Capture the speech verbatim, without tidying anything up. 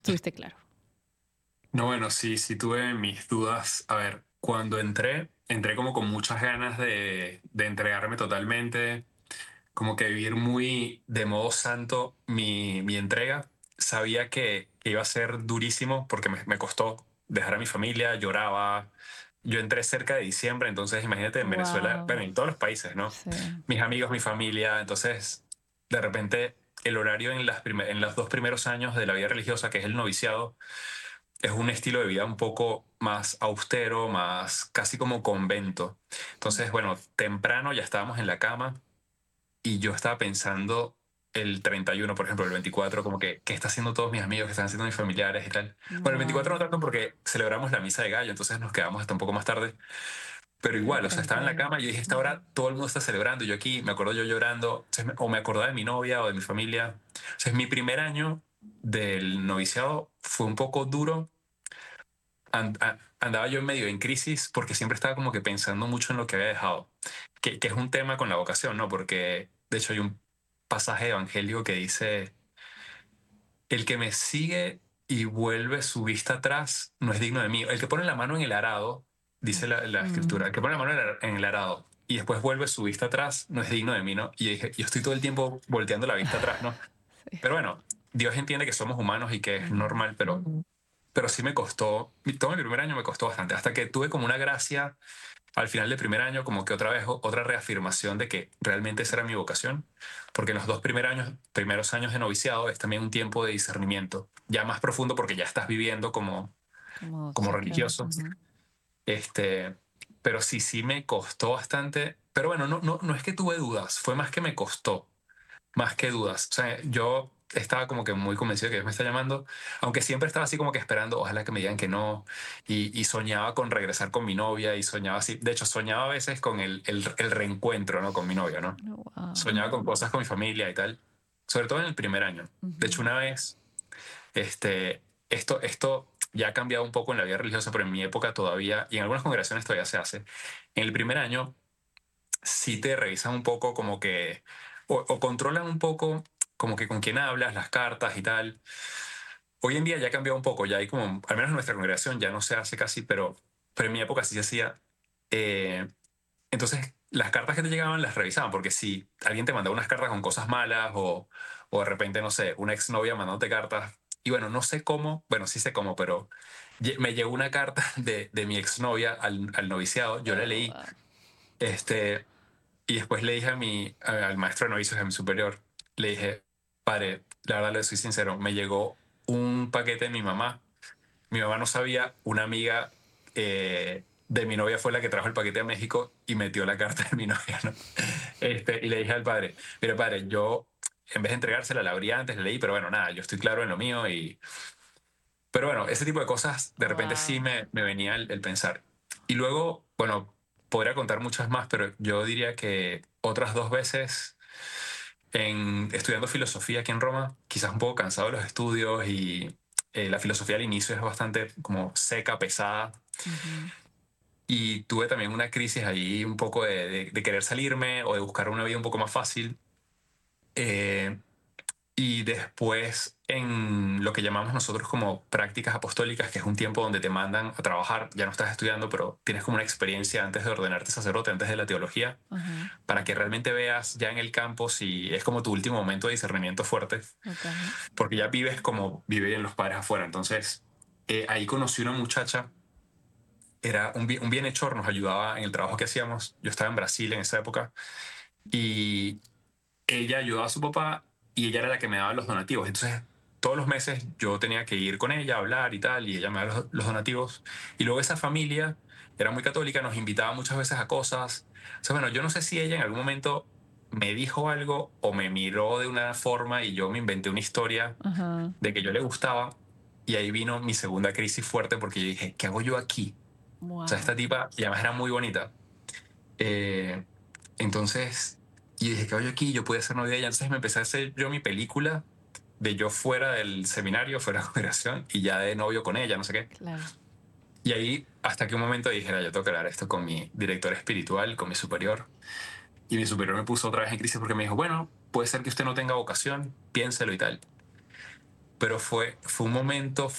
tuviste claro. No, bueno, sí, sí tuve mis dudas. A ver, cuando entré, entré como con muchas ganas de, de entregarme totalmente, como que vivir muy de modo santo mi, mi entrega. Sabía que, que iba a ser durísimo porque me, me costó dejar a mi familia, lloraba. Yo entré cerca de diciembre, entonces imagínate en Venezuela, Wow. bueno, en todos los países, ¿no? Sí. Mis amigos, mi familia, entonces de repente el horario en, las prime- en los dos primeros años de la vida religiosa, que es el noviciado, es un estilo de vida un poco más austero, más casi como convento. Entonces, bueno, temprano ya estábamos en la cama y yo estaba pensando el treinta y uno, por ejemplo, el veinticuatro, como que, ¿qué están haciendo todos mis amigos? ¿Qué están haciendo mis familiares y tal? Bueno, el veinticuatro no Wow. tanto porque celebramos la misa de gallo, entonces nos quedamos hasta un poco más tarde. Pero El igual, o sea, estaba en treinta la y uno. cama y yo dije, esta Ujú. hora todo el mundo está celebrando y yo aquí, me acuerdo yo llorando, entonces me- o me acordaba de mi novia o de mi familia. O sea, mi primer año del noviciado fue un poco duro. And- a- andaba yo medio en crisis porque siempre estaba como que pensando mucho en lo que había dejado, que, que es un tema con la vocación, ¿no? Porque de hecho hay un pasaje evangélico que dice, el que me sigue y vuelve su vista atrás no es digno de mí. El que pone la mano en el arado, dice la, la escritura, Mm. el que pone la mano en el, en el arado y después vuelve su vista atrás no es digno de mí, ¿no? Y yo dije, yo estoy todo el tiempo volteando la vista atrás, ¿no? Sí. Pero bueno, Dios entiende que somos humanos y que es Ujú. normal, pero pero sí me costó, mi- todo mi primer año me costó bastante, hasta que tuve como una gracia al final del primer año, como que otra vez o- otra reafirmación de que realmente esa era mi vocación, porque en los dos primer años, primeros años de noviciado es también un tiempo de discernimiento, ya más profundo porque ya estás viviendo como, Como, como sí, claro. religioso, Ujú. este, pero sí, sí me costó bastante, pero bueno, no, no, no es que tuve dudas, fue más que me costó más que dudas. O sea, yo estaba como que muy convencido de que Dios me está llamando, aunque siempre estaba así como que esperando, ojalá que me digan que no, y, y soñaba con regresar con mi novia, y soñaba así, de hecho soñaba a veces con el, el, el reencuentro, ¿no? Con mi novia, ¿no? Wow. Soñaba con cosas con mi familia y tal, sobre todo en el primer año. De hecho, Ujú. una vez, este, esto, esto ya ha cambiado un poco en la vida religiosa, pero en mi época todavía, y en algunas congregaciones todavía se hace. En el primer año sí te revisan un poco como que, o, o controlan un poco como que con quién hablas, las cartas y tal. Hoy en día ya ha cambiado un poco, ya hay como, al menos en nuestra congregación ya no se hace casi, pero, pero en mi época sí se hacía. Eh, entonces, las cartas que te llegaban las revisaban, porque si alguien te mandaba unas cartas con cosas malas o, o de repente, no sé, una exnovia mandándote cartas, y bueno, no sé cómo, bueno, sí sé cómo, pero lle- me llegó una carta de, de mi exnovia al, al noviciado, yo la Oh, leí, wow. este, y después le dije a mi, a- al maestro de novicios, a mi superior, le dije, padre, la verdad le soy sincero, me llegó un paquete de mi mamá. Mi mamá no sabía, una amiga eh, de mi novia fue la que trajo el paquete a México y metió la carta de mi novia, ¿no? Este, y le dije al padre, mire padre, yo en vez de entregársela la abrí antes, la leí, pero bueno, nada, yo estoy claro en lo mío y... Pero bueno, ese tipo de cosas de repente sí Wow. me, me venía el, el pensar. Y luego, bueno, podría contar muchas más, pero yo diría que otras dos veces en, estudiando filosofía aquí en Roma, quizás un poco cansado de los estudios y eh, la filosofía al inicio es bastante como seca, pesada. Ujú. Y tuve también una crisis ahí un poco de, de- de querer salirme o de buscar una vida un poco más fácil. Eh, y después en lo que llamamos nosotros como prácticas apostólicas, que es un tiempo donde te mandan a trabajar, ya no estás estudiando, pero tienes como una experiencia antes de ordenarte sacerdote, antes de la teología, Ajá. para que realmente veas ya en el campo si es como tu último momento de discernimiento fuerte, Ok. porque ya vives como viven los padres afuera. Entonces, eh, ahí conocí una muchacha, era un, un bienhechor, nos ayudaba en el trabajo que hacíamos. Yo estaba en Brasil en esa época y ella ayudaba a su papá y ella era la que me daba los donativos. Entonces, todos los meses yo tenía que ir con ella a hablar y tal, y ella me daba los, los donativos. Y luego esa familia era muy católica, nos invitaba muchas veces a cosas. O sea, bueno, yo no sé si ella en algún momento me dijo algo o me miró de una forma y yo me inventé una historia Ajá. de que yo le gustaba. Y ahí vino mi segunda crisis fuerte porque yo dije, ¿qué hago yo aquí? O sea, Wow. esta tipa, y además era muy bonita. Eh, entonces, y dije, ¿qué hago yo aquí? Yo podía ser novia de ella. Entonces me empecé a hacer yo mi película de yo fuera del seminario, fuera de la congregación, y ya de novio con ella, no sé qué. Claro. Y ahí, hasta que un momento dijera, yo tengo que hablar esto con mi director espiritual, con mi superior. Y mi superior me puso otra vez en crisis porque me dijo, bueno, puede ser que usted no tenga vocación, piénselo y tal. pero fue, fue un momento